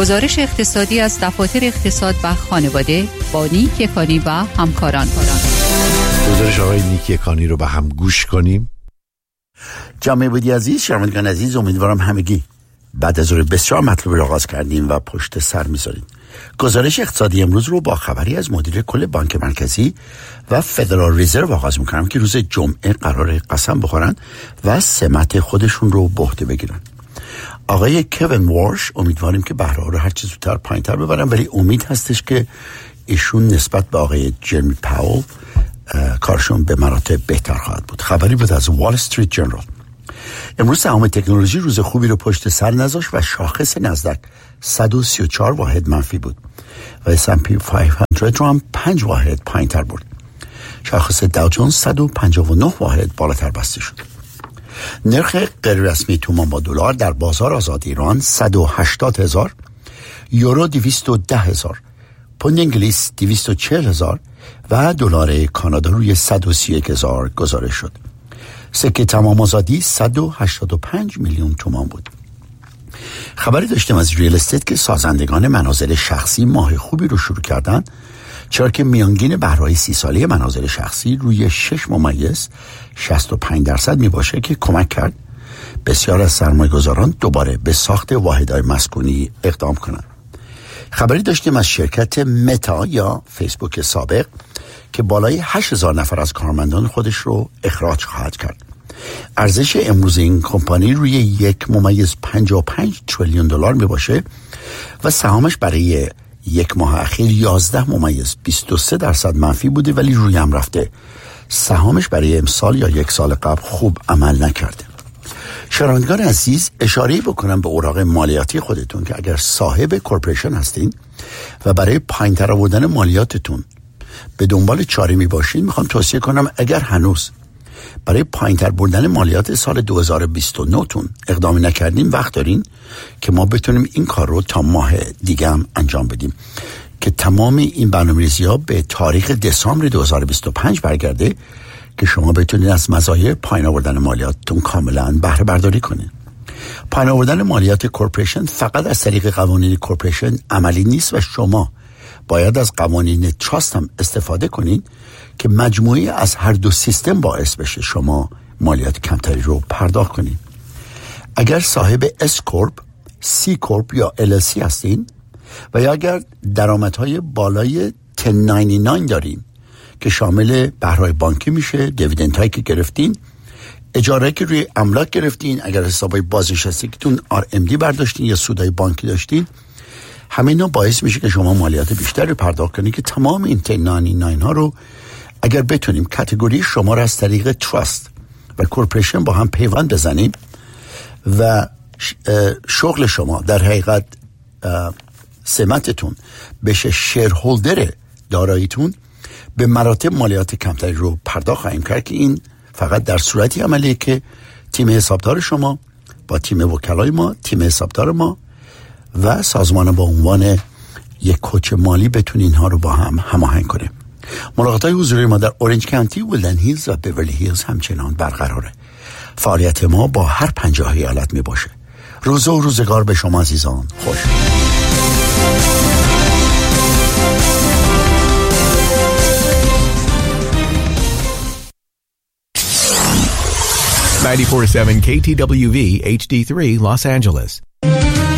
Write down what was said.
گزارش اقتصادی از دفاتر اقتصاد و خانواده با نیک یکانی و همکاران. گزارش آقای نیک یکانی رو با هم گوش کنیم. جامعه بودی عزیز، شنوندگان عزیز، امیدوارم همگی بعد از بسیار مطلوب را آغاز کردیم و پشت سر می‌ذاریم. گزارش اقتصادی امروز رو با خبری از مدیر کل بانک مرکزی و فدرال رزرو آغاز می‌کنم که روز جمعه قرار قسم بخورن و سمت خودشون رو به عهده بگیرن. آقای کوین وارش امیدواریم که بهره‌ها رو هر چه زودتر پایین‌تر ببرن، ولی امید هستش که ایشون نسبت به آقای جرمی پاول کارشون به مراتب بهتر خواهد بود. خبری بود از وال استریت جنرال. امروز سهام تکنولوژی روز خوبی رو پشت سر نذاشت و شاخص نزدک 134 واحد منفی بود و S&P 500 رو هم 5 واحد پایین‌تر برد. شاخص داو جونز 159 واحد بالاتر بسته شد. نرخ غیر رسمی تومان با دلار در بازار آزاد ایران 180,000، یورو 210,000، پوند انگلیس 240,000 و دلار کانادا روی 131,000 گزارش شد. سکه تمام آزادی 185 میلیون تومان بود. خبری داشتیم از ریل استیت که سازندگان منازل شخصی ماه خوبی رو شروع کردن، چرا که میانگین بهره‌های 30 ساله منازل شخصی روی 6.65% می باشه که کمک کرد بسیار از سرمایه‌گذاران دوباره به ساخت واحدهای مسکونی اقدام کنند. خبری داشتیم از شرکت متا یا فیسبوک سابق که بالای 8,000 نفر از کارمندان خودش رو اخراج خواهد کرد. ارزش امروز این کمپانی روی 1.55 تریلیون دلار می باشه و سهامش برای یک ماه اخیر 11.23% منفی بوده، ولی روی هم رفته. سهامش برای امسال یا یک سال قبل خوب عمل نکرده. شنوندگان عزیز، اشاره بکنم به اوراق مالیاتی خودتون که اگر صاحب کورپوریشن هستین و برای پایین‌تر آوردن مالیاتتون به دنبال چاره می باشین، میخوام توصیه کنم اگر هنوز برای پایین‌تر بردن مالیات سال 2029 تون اقدامی نکردین، وقت دارین که ما بتونیم این کار رو تا ماه دیگه هم انجام بدیم که تمام این برنامه‌ریزی‌ها به تاریخ دسامبر 2025 برگرده که شما بتونید از مزایای پایین آوردن مالیاتتون کاملا بهره برداری کنید. پایین آوردن مالیات کورپوریشن فقط از طریق قوانین کورپوریشن عملی نیست و شما باید از قوانین تراست هم استفاده کنید که مجموعی از هر دو سیستم باعث بشه شما مالیات کمتری رو پرداخت کنید. اگر صاحب اس کورپ، سی کورپ یا LLC هستین و یا اگر درآمدهای بالای 1099 دارین که شامل بهره‌های بانکی میشه، دیویدند هایی که گرفتین، اجاره که روی املاک گرفتین، اگر حسابای بازنشستگیتون RMD برداشتین یا سودای بانکی داشتین، همینا باعث میشه که شما مالیات بیشتری پرداخت کنید که تمام این 1099 ها رو اگر بتونیم کاتگوری شما را از طریق تراست و کورپوریشن با هم پیوند بزنیم و شغل شما در حقیقت سمتتون بشه شیرهولدر داراییتون، به مراتب مالیات کمتری رو پرداخت خواهیم کرد که این فقط در صورتی عملیه که تیم حسابدار شما با تیم وکلای ما، تیم حسابدار ما و سازمان با عنوان یک کوچ مالی بتونه اینها رو با هم هماهنگ کنه. ملاقات‌های حضوری ما در اورنج کانتی، ولدن هیلز و بیورلی هیلز همچنان برقراره. فعالیت ما با هر 50 ایالت می باشه. روز و روزگار به شما عزیزان خوش. .94.7 KTWV HD3 Los Angeles.